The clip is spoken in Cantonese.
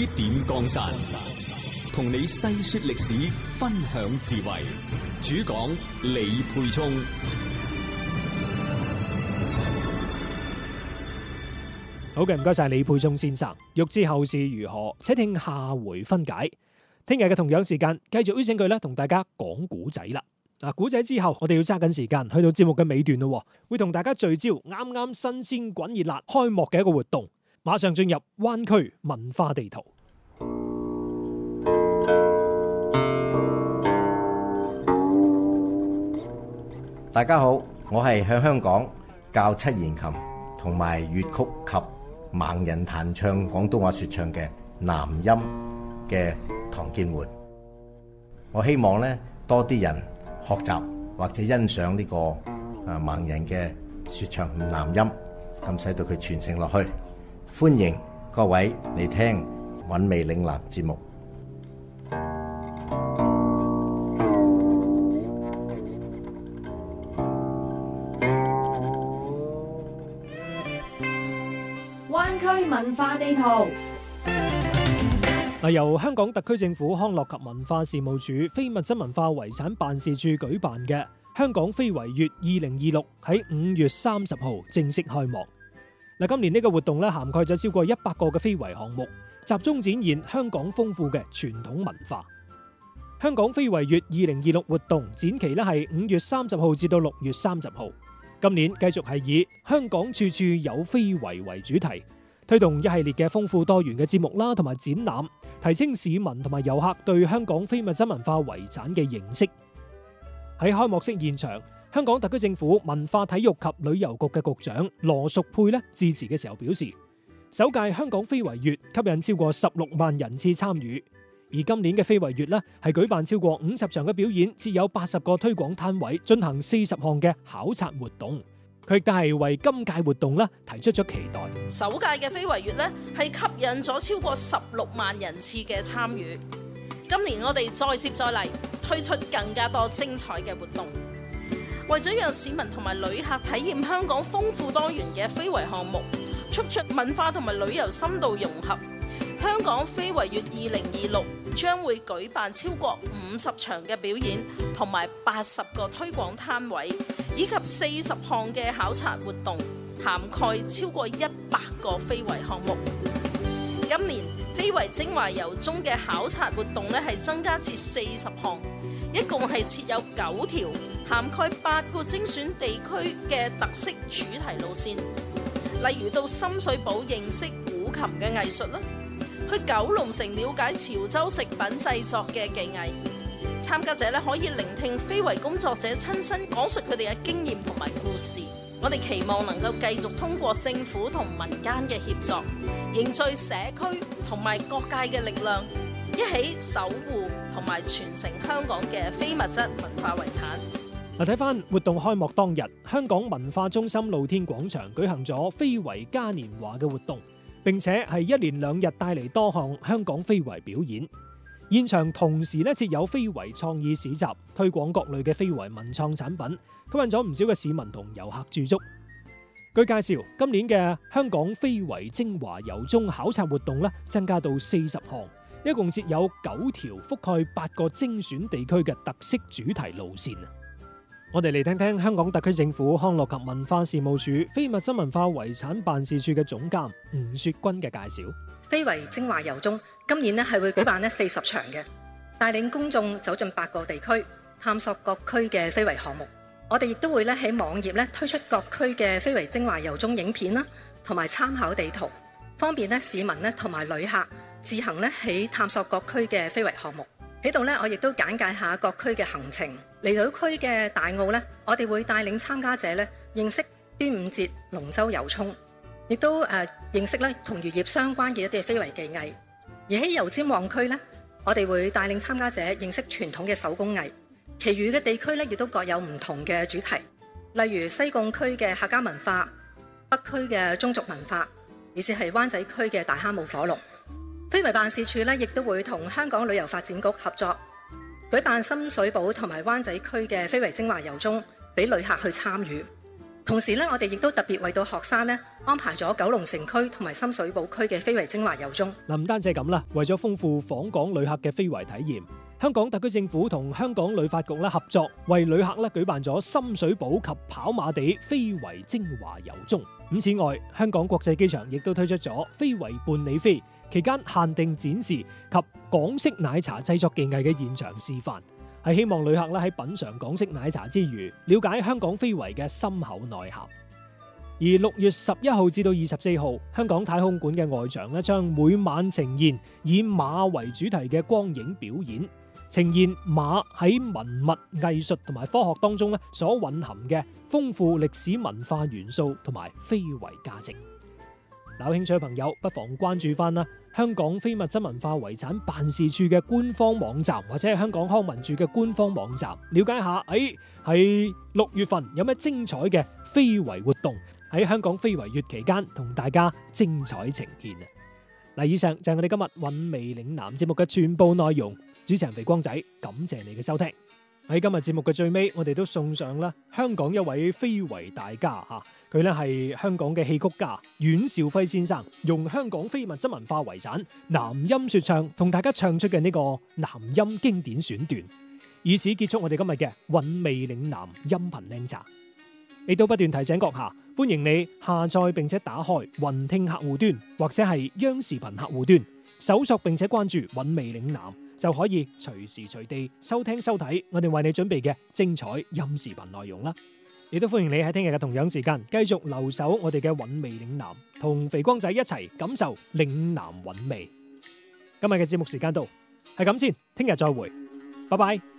指點江山，同你細說歷史，分享智慧。主講李沛聰。 好嘅，唔該晒李沛聰先生。欲知後事如何，且聽下回分解。聽日嘅同樣時間，繼續邀請佢咧，同大家講古仔啦。古仔之後，我哋要揸緊時間去到節目嘅尾段咯，會同大家聚焦啱啱新鮮滾熱辣開幕嘅一個活動。馬上進入灣區文化地圖。 大家好，我係向香港教七弦琴同埋粵曲及盲人彈唱廣東話說唱嘅南音嘅唐建桓。我希望咧多啲人學習或者欣賞呢個盲人嘅說唱南音，咁使到佢傳承落去。歡迎各位嚟聽韻味嶺南節目。 灣區文化地圖。 由香港特區政府康樂及文化事務署非物質文化遺產辦事處舉辦嘅香港非遺月2026喺5月30號正式開幕。今年呢個活動咧涵蓋咗超過100個嘅非遺項目，集中展現香港豐富嘅傳統文化。香港非遺月2026活動展期咧係5月30號至到6月30號。今年繼續係以香港處處有非遺為主題，推動一系列嘅豐富多元嘅節目啦，同埋展覽，提升市民同埋遊客對香港非物質文化遺產嘅認識。喺開幕式現場，香港特區政府文化體育及旅遊局嘅局長羅淑佩致辭嘅時候表示，首屆香港非遺月吸引超過16萬人次參與，而今年嘅非遺月係舉辦超過50場嘅表演，設有80個推廣攤位，進行40項嘅考察活動。佢亦都係為今屆活動提出咗期待。 首屆嘅非遺月係吸引咗超過16萬人次嘅參與。今年我哋再接再厲，推出更加多精彩嘅活動，為咗讓市民同埋旅客體驗香港豐富多元嘅非遺項目，促出文化同埋旅遊深度融合。香港非遺月2026將會舉辦超過50場嘅表演，同埋80個推廣攤位，以及40項嘅考察活動，涵蓋超過100個非遺項目。今年非遺精華遊中嘅考察活動係增加至40項，一共係設有9條，涵蓋8個精選地區嘅特色主題路線，例如到深水埗認識古琴嘅藝術啦，去九龍城了解潮州食品製作嘅技藝。參加者可以聆聽非遺工作者親身講述佢哋嘅經驗同埋故事。我哋期望能夠繼續通過政府同民間嘅協作，凝聚社區同埋各界嘅力量，一起守護同埋傳承香港嘅非物質文化遺產。 睇翻活動開幕當日，香港文化中心露天廣場舉行咗非遺嘉年華嘅活動，並且係1連2日帶嚟多項香港非遺表演。現場同時設有非遺創意市集，推廣各類嘅非遺文創產品，吸引咗唔少嘅市民同遊客駐足。據介紹，今年嘅香港非遺精華遊中考察活動增加到40項，一共設有9條覆蓋8個精選地區嘅特色主題路線。我哋嚟聽聽香港特區政府康樂及文化事務署非物質文化遺產辦事處嘅總監吳雪君嘅介紹。 非遺精華遊中今年係會舉辦40場嘅，帶領公眾走進8個地區，探索各區嘅非遺項目。我哋亦都會喺網頁推出各區嘅非遺精華遊中影片啦，同埋參考地圖，方便市民同埋旅客自行喺探索各區嘅非遺項目。喺度我亦都簡介下各區嘅行程。離島區嘅大澳我哋會帶領參加者認識端午節龍舟遊涌，亦都認識同漁業相關嘅一啲非遺技藝。而喺油尖旺區我哋會帶領參加者認識傳統嘅手工藝。其餘嘅地區亦都各有唔同嘅主題，例如西貢區嘅客家文化、北區嘅宗族文化，以至係灣仔區嘅大坑舞火龍。非遺辦事處亦都會同香港旅遊發展局合作，舉辦深水埗同埋灣仔區嘅非遺精華遊中，俾旅客去參與。 同時咧，我哋亦都特別為到學生咧安排咗九龍城區同埋深水埗區嘅非遺精華遊蹤。 嗱，唔單止係咁啦，為咗豐富訪港旅客嘅非遺體驗，香港特區政府同香港旅發局咧合作，為旅客咧舉辦咗深水埗及跑馬地非遺精華遊蹤。咁此外，香港國際機場亦都推出咗非遺伴你飛，期間限定展示及港式奶茶製作技藝嘅現場示範，係希望旅客咧喺品嘗港式奶茶之餘，了解香港非遺嘅深厚內涵。而6月11號至到24號，香港太空館嘅外牆咧將每晚呈現以馬為主題嘅光影表演，呈現馬喺文物藝術同埋科學當中咧所蘊含嘅豐富歷史文化元素同埋非遺價值。有興趣嘅朋友不妨關注翻啦，香港非物質文化遺產辦事處嘅官方網站，或者係香港康文署嘅官方網站，了解下喺6月份有咩精彩嘅非遺活動喺香港非遺月期間同大家精彩呈現啊！嗱，以上就係我哋今日韻味嶺南節目嘅全部內容。主持人肥光仔，感謝你嘅收聽。喺今日節目嘅最尾，我哋都送上啦香港一位非遺大家吓，佢咧係香港嘅戲曲家阮兆輝先生，用香港非物質文化遺產南音說唱同大家唱出嘅呢個南音經典選段，以此結束我哋今日嘅韻味嶺南音頻靚茶。亦都不斷提醒閣下，歡迎你下載並且打開雲聽客戶端或者係央視頻客戶端，搜索並且關注韻味嶺南，就可以隨時隨地收聽收睇我哋為你準備嘅精彩音視頻內容啦。亦都歡迎你喺聽日嘅同樣時間繼續留守我哋嘅韻味嶺南，同肥光仔一齊感受嶺南韻味。今日嘅節目時間到，係咁先，聽日再會，拜拜。